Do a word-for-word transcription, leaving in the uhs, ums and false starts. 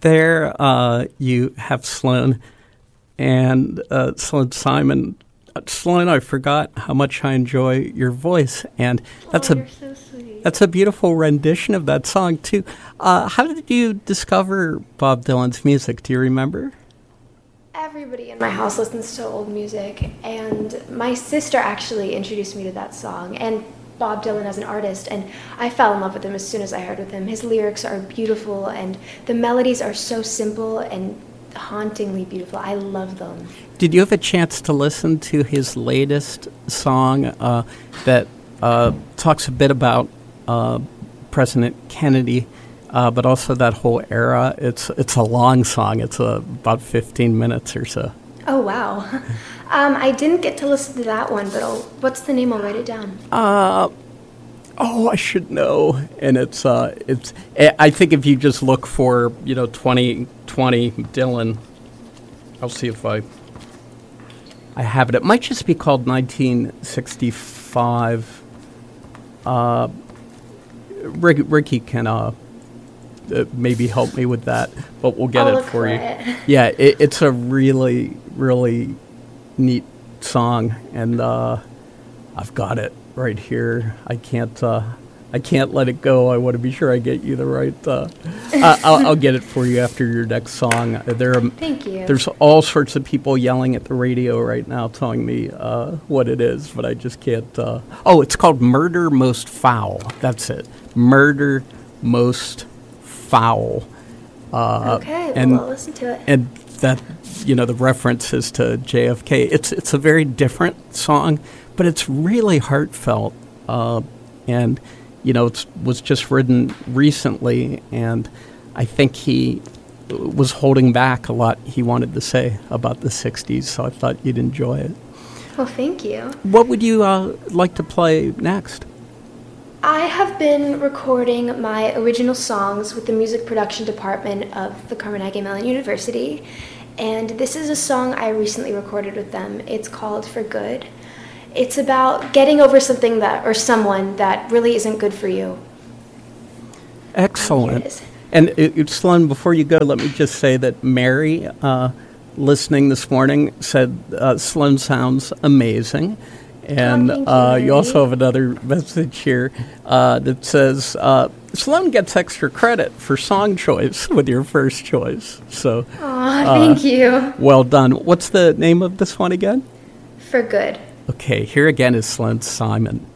there uh, you have Sloan and uh, Sloan Simon. Uh, Sloan, I forgot how much I enjoy your voice, and that's oh, a you're so sweet. That's a beautiful rendition of that song too. Uh, how did you discover Bob Dylan's music? Do you remember? Everybody in my house listens to old music, and my sister actually introduced me to that song and Bob Dylan as an artist, and I fell in love with him as soon as I heard with him. His lyrics are beautiful, and the melodies are so simple and hauntingly beautiful. I love them. Did you have a chance to listen to his latest song uh, that uh, talks a bit about uh, President Kennedy, uh, but also that whole era? It's it's a long song. It's uh, about fifteen minutes or so. Oh, wow. Um, I didn't get to listen to that one, but I'll, what's the name? I'll write it down. Uh, oh, I should know. And it's uh, it's. I think if you just look for you know twenty twenty Dylan, I'll see if I I have it. It might just be called nineteen sixty-five. Uh, Rick, Ricky can uh, uh, maybe help me with that, but we'll get I'll it look for for you. it. Yeah, it, it's a really really neat song, and uh, I've got it right here. I can't uh, I can't let it go. I want to be sure I get you the right. Uh, I, I'll, I'll get it for you after your next song. There, are, Thank you. There's all sorts of people yelling at the radio right now, telling me uh, what it is, but I just can't. Uh, oh, it's called "Murder Most Foul." That's it. "Murder Most Foul." Uh, okay, well, and, I'll listen to it. And that, you know, the references to J F K. It's it's a very different song, but it's really heartfelt, uh, and you know, it was just written recently, and I think he was holding back a lot he wanted to say about the sixties, so I thought you'd enjoy it. Well, thank you. What would you uh, like to play next? I have been recording my original songs with the music production department of the Carnegie Mellon University, and this is a song I recently recorded with them. It's called For Good. It's about getting over something that, or someone that really isn't good for you. Excellent. And it, it, Sloan, before you go, let me just say that Mary, uh, listening this morning, said uh, Sloan sounds amazing. And oh, you, uh, you also have another message here uh, that says, uh, Sloan gets extra credit for song choice with your first choice. So, Aw, uh, thank you. Well done. What's the name of this one again? For Good. Okay, here again is Sloan Simon.